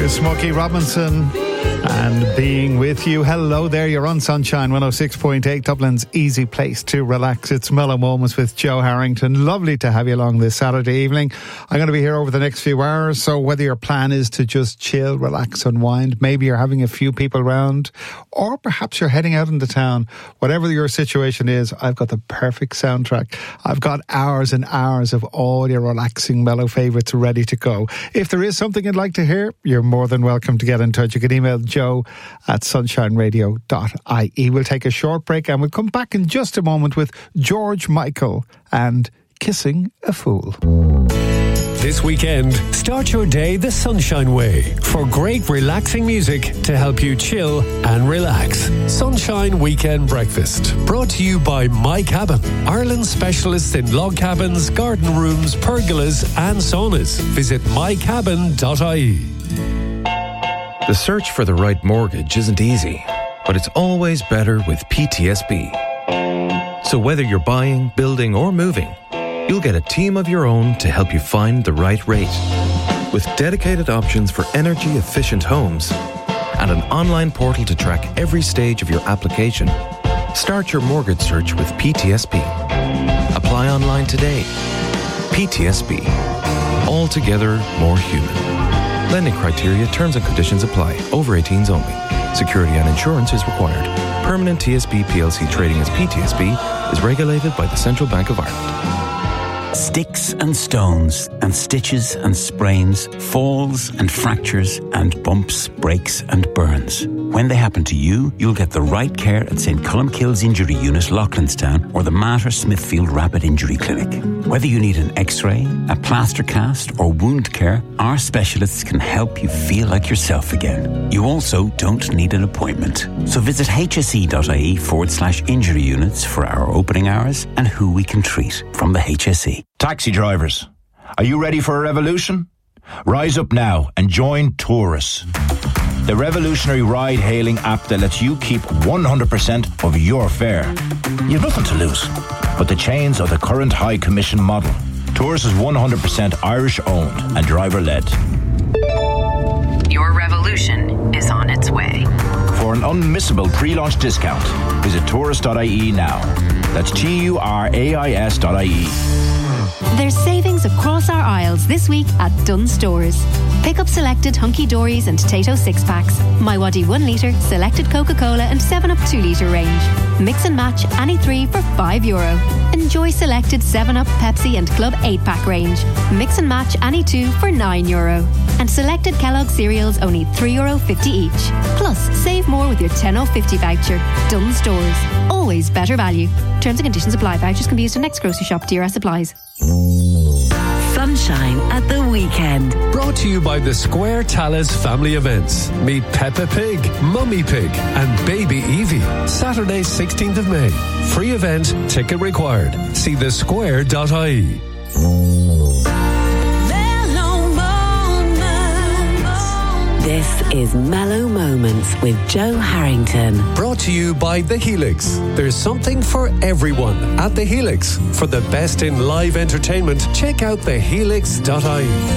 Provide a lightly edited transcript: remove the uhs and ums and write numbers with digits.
Here's Smokey Robinson and Being With You. Hello there, you're on Sunshine 106.8, Dublin's easy place to relax. It's Mellow Moments with Joe Harrington. Lovely to have you along this Saturday evening. I'm going to be here over the next few hours, so whether your plan is to just chill, relax, unwind, maybe you're having a few people around, or perhaps you're heading out into town, whatever your situation is, I've got the perfect soundtrack. I've got hours and hours of all your relaxing mellow favourites ready to go. If there is something you'd like to hear, you're more than welcome to get in touch. You can email joe@sunshineradio.ie. We'll take a short break and we'll come back in just a moment with George Michael and Kissing a Fool. This weekend, start your day the Sunshine Way for great relaxing music to help you chill and relax. Sunshine Weekend Breakfast, brought to you by My Cabin, Ireland's specialists in log cabins, garden rooms, pergolas and saunas. Visit mycabin.ie. The search for the right mortgage isn't easy, but it's always better with PTSB. So whether you're buying, building or moving, you'll get a team of your own to help you find the right rate. With dedicated options for energy-efficient homes and an online portal to track every stage of your application, start your mortgage search with PTSB. Apply online today. PTSB. Altogether more human. Lending criteria, terms and conditions apply. Over 18s only. Security and insurance is required. Permanent TSB PLC trading as PTSB is regulated by the Central Bank of Ireland. Sticks and stones and stitches and sprains, falls and fractures and bumps, breaks and burns. When they happen to you, you'll get the right care at St. Columkille's Injury Unit, Loughlinstown, or the Mater Smithfield Rapid Injury Clinic. Whether you need an x-ray, a plaster cast or wound care, our specialists can help you feel like yourself again. You also don't need an appointment. So visit hse.ie/injury units for our opening hours and who we can treat from the HSE. Taxi drivers, are you ready for a revolution? Rise up now and join Taurus, the revolutionary ride-hailing app that lets you keep 100% of your fare. You've nothing to lose but the chains of the current high commission model. Taurus is 100% Irish-owned and driver-led. Your revolution is on its way. For an unmissable pre-launch discount, visit taurus.ie now. That's TURAIS.ie. There's savings across our aisles this week at Dunnes Stores. Pick up selected Hunky Dories and Tato 6-packs, My Waddy 1 litre, selected Coca-Cola and 7-Up 2 litre range. Mix and match any 3 for €5. Enjoy selected 7-Up, Pepsi and Club 8-pack range. Mix and match any 2 for €9. And selected Kellogg cereals only €3.50 each. Plus, save more with your 10.50 voucher. Dunnes Stores. Always better value. Terms and conditions apply. Vouchers can be used in next grocery shop. DRS applies. Sunshine at the weekend. Brought to you by the Square Talis Family Events. Meet Peppa Pig, Mummy Pig and Baby Evie. Saturday 16th of May. Free event, ticket required. See thesquare.ie. This is Mellow Moments with Joe Harrington. Brought to you by The Helix. There's something for everyone at The Helix. For the best in live entertainment, check out thehelix.ie.